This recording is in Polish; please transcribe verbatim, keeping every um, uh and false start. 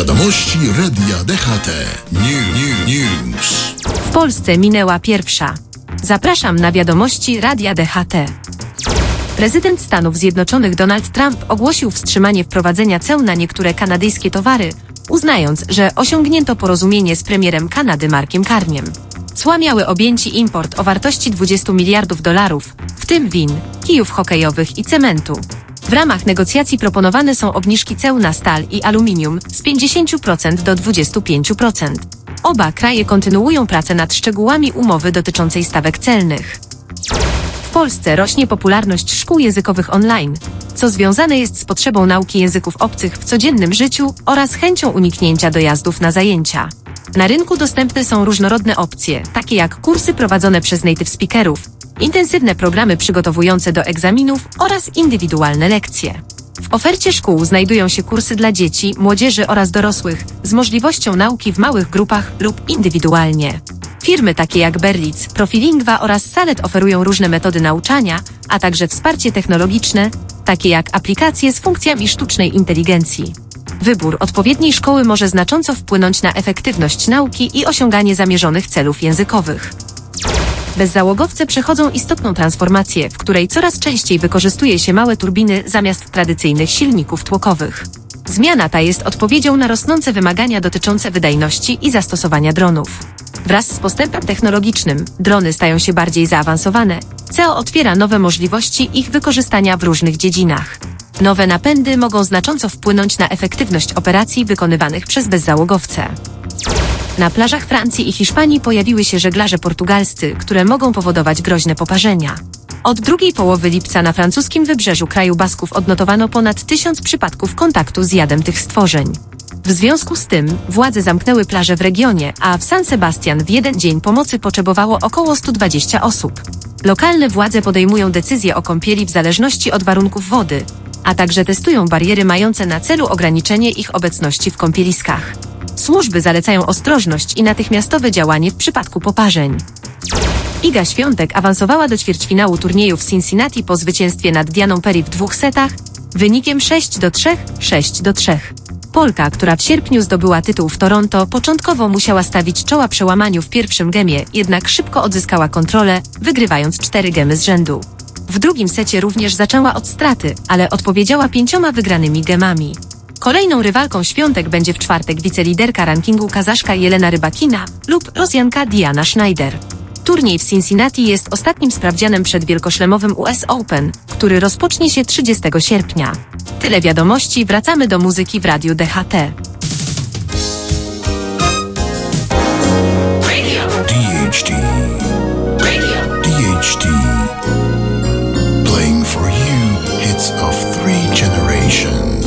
Wiadomości Radia D H T. New, new, news. W Polsce minęła pierwsza. Zapraszam na wiadomości Radia D H T. Prezydent Stanów Zjednoczonych Donald Trump ogłosił wstrzymanie wprowadzenia ceł na niektóre kanadyjskie towary, uznając, że osiągnięto porozumienie z premierem Kanady Markiem Carneym. Cła miały objąć import o wartości dwudziestu miliardów dolarów, w tym win, kijów hokejowych i cementu. W ramach negocjacji proponowane są obniżki ceł na stal i aluminium z pięćdziesięciu procent do dwudziestu pięciu procent. Oba kraje kontynuują pracę nad szczegółami umowy dotyczącej stawek celnych. W Polsce rośnie popularność szkół językowych online, co związane jest z potrzebą nauki języków obcych w codziennym życiu oraz chęcią uniknięcia dojazdów na zajęcia. Na rynku dostępne są różnorodne opcje, takie jak kursy prowadzone przez native speakerów, intensywne programy przygotowujące do egzaminów oraz indywidualne lekcje. W ofercie szkół znajdują się kursy dla dzieci, młodzieży oraz dorosłych z możliwością nauki w małych grupach lub indywidualnie. Firmy takie jak Berlitz, Profilingwa oraz Salet oferują różne metody nauczania, a także wsparcie technologiczne, takie jak aplikacje z funkcjami sztucznej inteligencji. Wybór odpowiedniej szkoły może znacząco wpłynąć na efektywność nauki i osiąganie zamierzonych celów językowych. Bezzałogowce przechodzą istotną transformację, w której coraz częściej wykorzystuje się małe turbiny zamiast tradycyjnych silników tłokowych. Zmiana ta jest odpowiedzią na rosnące wymagania dotyczące wydajności i zastosowania dronów. Wraz z postępem technologicznym drony stają się bardziej zaawansowane, co otwiera nowe możliwości ich wykorzystania w różnych dziedzinach. Nowe napędy mogą znacząco wpłynąć na efektywność operacji wykonywanych przez bezzałogowce. Na plażach Francji i Hiszpanii pojawiły się żeglarze portugalscy, które mogą powodować groźne poparzenia. Od drugiej połowy lipca na francuskim wybrzeżu kraju Basków odnotowano ponad tysiąc przypadków kontaktu z jadem tych stworzeń. W związku z tym władze zamknęły plaże w regionie, a w San Sebastian w jeden dzień pomocy potrzebowało około stu dwudziestu osób. Lokalne władze podejmują decyzje o kąpieli w zależności od warunków wody, a także testują bariery mające na celu ograniczenie ich obecności w kąpieliskach. Służby zalecają ostrożność i natychmiastowe działanie w przypadku poparzeń. Iga Świątek awansowała do ćwierćfinału turnieju w Cincinnati po zwycięstwie nad Dianą Perry w dwóch setach, wynikiem sześć do trzech, sześć do trzech. Polka, która w sierpniu zdobyła tytuł w Toronto, początkowo musiała stawić czoła przełamaniu w pierwszym gemie, jednak szybko odzyskała kontrolę, wygrywając cztery gemy z rzędu. W drugim secie również zaczęła od straty, ale odpowiedziała pięcioma wygranymi gemami. Kolejną rywalką Świątek będzie w czwartek wiceliderka rankingu Kazaszka Jelena Rybakina lub Rosjanka Diana Schneider. Turniej w Cincinnati jest ostatnim sprawdzianem przed wielkoszlemowym U S Open, który rozpocznie się trzydziestego sierpnia. Tyle wiadomości, wracamy do muzyki w Radiu D H T. D H T. D H T. Playing for you hits of three generations.